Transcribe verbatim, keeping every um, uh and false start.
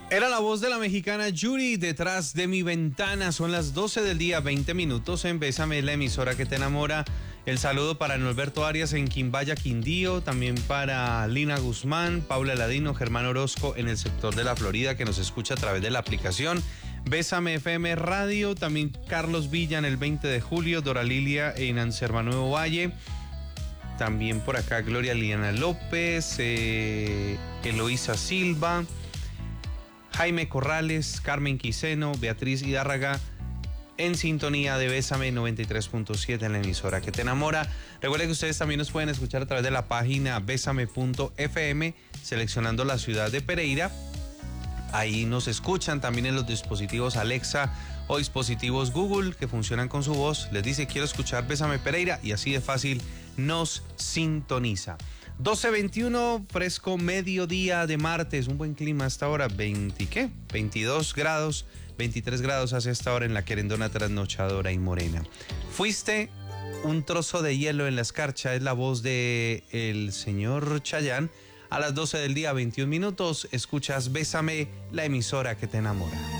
Era la voz de la mexicana Yuri detrás de mi ventana. Son las doce del día, veinte minutos en Bésame, la emisora que te enamora. El saludo para Norberto Arias en Quimbaya, Quindío. También para Lina Guzmán, Paula Ladino, Germán Orozco en el sector de la Florida que nos escucha a través de la aplicación Bésame F M Radio. También Carlos Villa en el veinte de julio, Dora Lilia en Anserma Nuevo Valle. También por acá Gloria Liliana López, eh, Eloísa Silva, Jaime Corrales, Carmen Quiseno, Beatriz Hidárraga en sintonía de Bésame noventa y tres punto siete en la emisora que te enamora. Recuerden que ustedes también nos pueden escuchar a través de la página bésame punto f m seleccionando la ciudad de Pereira. Ahí nos escuchan también en los dispositivos Alexa o dispositivos Google que funcionan con su voz. Les dice quiero escuchar Bésame Pereira y así de fácil nos sintoniza. doce veintiuno, fresco mediodía de martes, un buen clima hasta ahora, veinte, ¿qué? veintidós grados, veintitrés grados hace esta hora en la querendona trasnochadora y morena. Fuiste un trozo de hielo en la escarcha, es la voz de el señor Chayán. A las doce del día, veintiún minutos, escuchas Bésame, la emisora que te enamora.